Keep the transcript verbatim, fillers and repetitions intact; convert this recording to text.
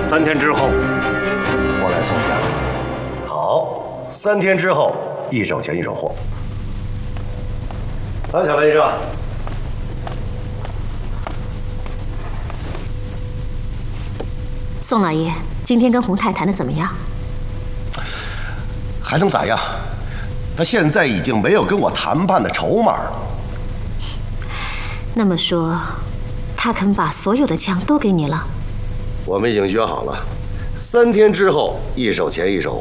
三天之后， 我来送钱。好，三天之后，一手钱一手货。来，小雷医生。 宋老爷，今天跟洪泰谈的怎么样？ 还能咋样？他现在已经没有跟我谈判的筹码了。 那么说，他肯把所有的枪都给你了？ 我们已经约好了，三天之后一手钱一手